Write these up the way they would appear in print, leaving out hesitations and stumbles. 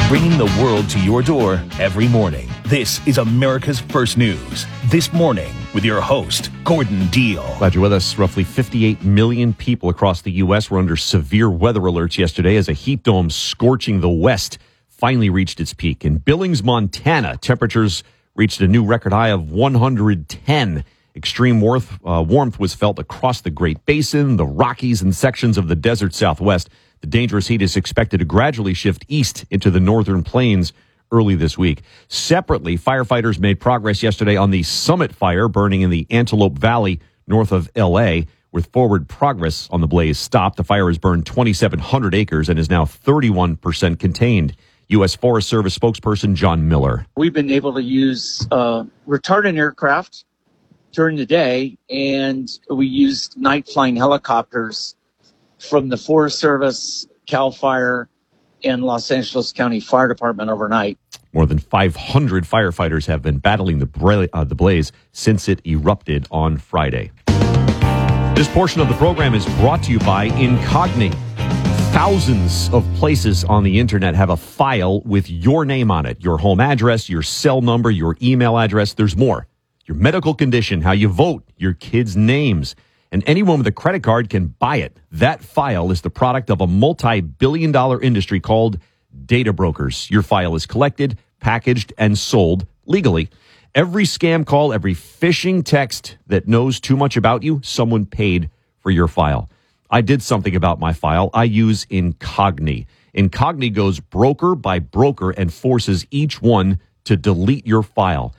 bringing the world to your door every morning. This is America's First News. This morning with your host, Gordon Deal. Glad you're with us. Roughly 58 million people across the U.S. were under severe weather alerts yesterday as a heat dome scorching the West finally reached its peak. In Billings, Montana, temperatures reached a new record high of 110. Extreme warmth was felt across the Great Basin, the Rockies, and sections of the desert Southwest. The dangerous heat is expected to gradually shift east into the northern plains early this week. Separately, firefighters made progress yesterday on the Summit Fire burning in the Antelope Valley north of L.A. With forward progress on the blaze stopped, the fire has burned 2,700 acres and is now 31% contained. U.S. Forest Service spokesperson John Miller. We've been able to use retardant aircraft during the day, and we used night flying helicopters from the Forest Service, CAL FIRE, and Los Angeles County Fire Department overnight. More than 500 firefighters have been battling the blaze since it erupted on Friday. This portion of the program is brought to you by Incogni. Thousands of places on the internet have a file with your name on it, your home address, your cell number, your email address. There's more. Your medical condition, how you vote, your kids' names. And anyone with a credit card can buy it. That file is the product of a multi-billion-dollar industry called data brokers. Your file is collected, packaged, and sold legally. Every scam call, every phishing text that knows too much about you, someone paid for your file. I did something about my file. I use Incogni. Incogni goes broker by broker and forces each one to delete your file.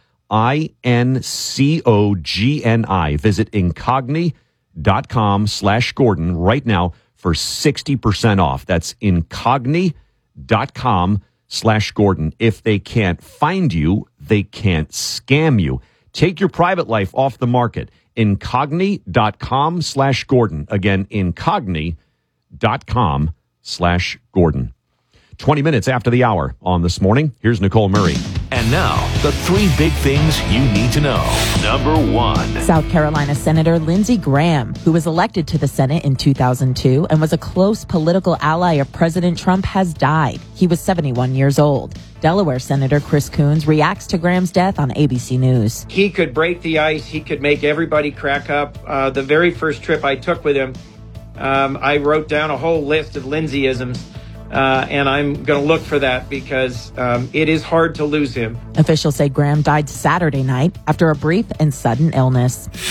INCOGNI. Visit Incogni.com/Gordon right now for 60% off. That's Incogni.com/Gordon. If they can't find you, they can't scam you. Take your private life off the market. Incogni.com/Gordon. Again, Incogni.com/Gordon. 20 minutes after the hour on This Morning, here's Nicole Murray. And now, the three big things you need to know. Number one. South Carolina Senator Lindsey Graham, who was elected to the Senate in 2002 and was a close political ally of President Trump, has died. He was 71 years old. Delaware Senator Chris Coons reacts to Graham's death on ABC News. He could break the ice. He could make everybody crack up. The very first trip I took with him, I wrote down a whole list of Lindseyisms. And I'm going to look for that because it is hard to lose him. Officials say Graham died Saturday night after a brief and sudden illness.